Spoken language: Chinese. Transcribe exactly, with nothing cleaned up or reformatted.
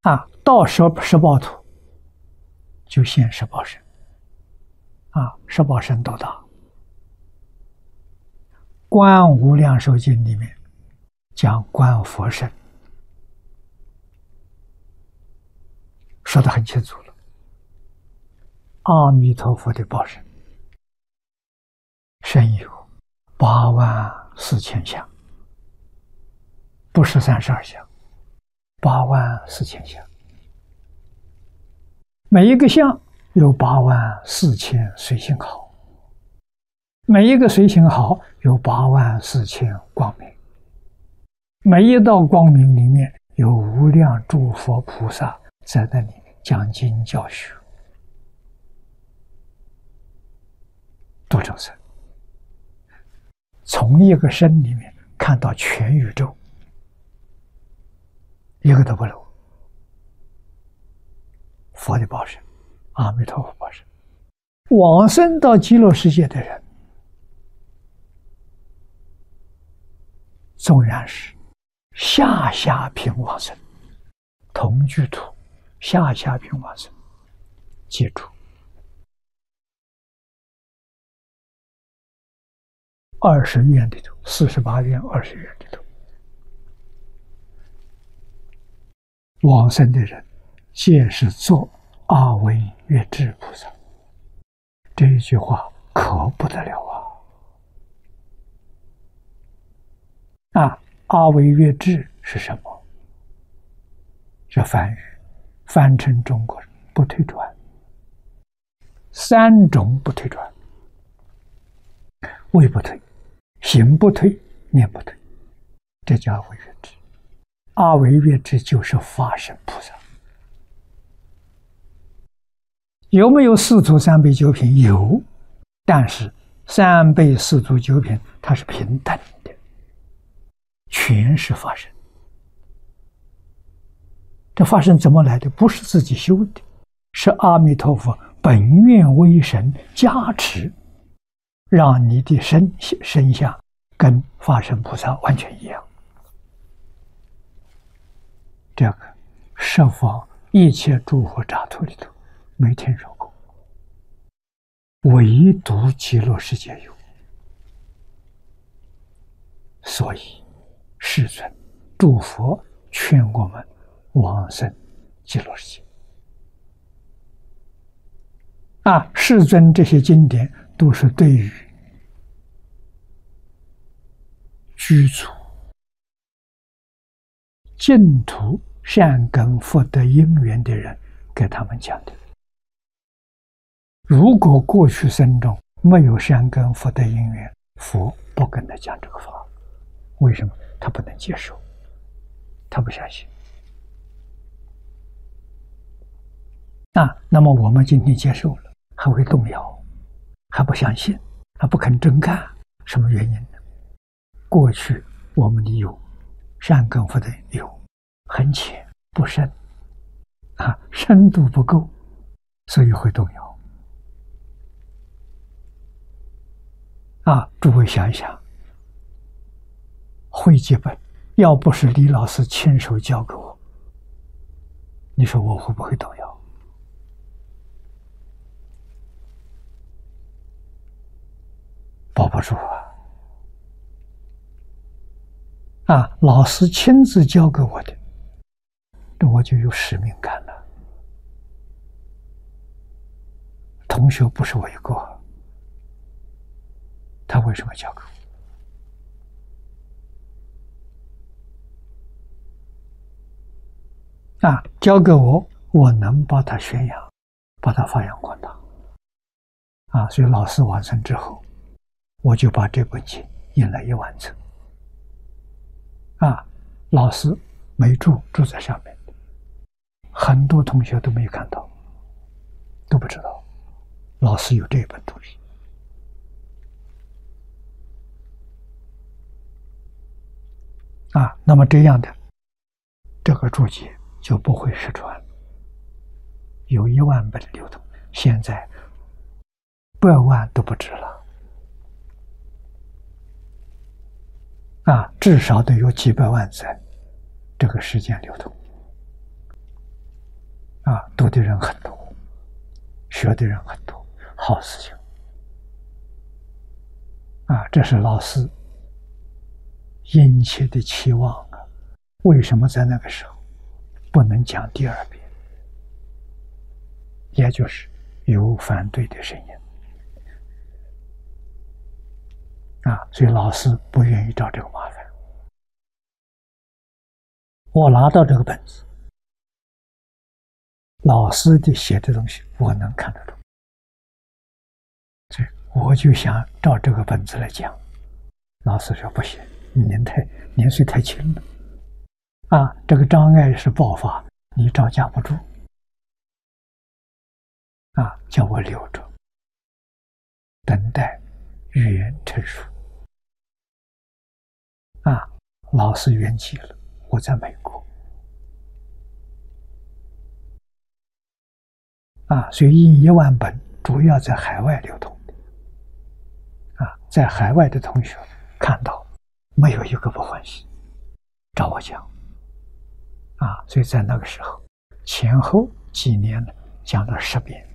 啊，到十十报土就现十报身。啊，十报身多大？观无量寿经里面讲观佛身，说得很清楚了。阿弥陀佛的报身，身有八万四千相，不是三十二相，八万四千相。每一个相有八万四千随行好，每一个随行好有八万四千光明，每一道光明里面有无量诸佛菩萨在那里讲经教学，度众生。从一个身里面看到全宇宙，一个都不漏。佛的报身，阿弥陀佛报身。往生到极乐世界的人，纵然是下下品往生，同居土下下品往生，记住二十愿里头，四十八愿二十愿里头，往生的人皆是做阿惟越致菩萨。这一句话可不得了啊！啊，阿惟越致是什么？这梵语翻成中国人不退转，三种不退转：位不退、行不退、念不退，这叫阿惟越致。阿惟越致就是法身菩萨。有没有四足三倍九品？有，但是三倍四足九品它是平等的，全是法身。这法身怎么来的？不是自己修的，是阿弥陀佛本愿威神加持，让你的身身相跟法身菩萨完全一样。这个十方一切诸佛刹土里头没听说过，唯独极乐世界有。所以世尊诸佛劝我们往生极乐世界啊！世尊这些经典都是对于居住净土善根福德因缘的人给他们讲的。如果过去生中没有善根福德因缘，佛不跟他讲这个法。为什么？他不能接受，他不相信。啊，那么我们今天接受了，还会动摇，还不相信，还不肯真干，什么原因呢？过去我们的有善根福德有很浅不深啊，深度不够，所以会动摇。啊，诸位想一想，会记本要不是李老师亲手教给我，你说我会不会动摇？保不住啊！啊，老师亲自教给我的，这我就有使命感了。同学不是我一个，他为什么教给我？啊，教给我，我能把它宣扬，把它发扬光大。啊，所以老师完成之后，我就把这本经印了一万册。啊，老师没注注在上面，很多同学都没有看到，都不知道老师有这本东西。啊，那么这样的这个注解就不会失传，有一万本流通，现在百万都不止了。啊，至少得有几百万在这个时间流通。 啊，读的人很多，学的人很多，好事情啊，这是老师殷切的期望啊。为什么在那个时候不能讲第二遍？也就是有反对的声音啊，所以老师不愿意找这个麻烦。我拿到这个本子，老师的写的东西我能看得懂，所以我就想照这个本子来讲。老师说不行，年太年岁太轻了啊，这个障碍是爆发，你招架不住啊，叫我留着，等待语言成熟啊。老师圆寂了，我在美国啊，所以印一万本主要在海外流通的啊，在海外的同学看到没有一个不欢喜，找我讲啊，所以在那个时候前后几年讲了十遍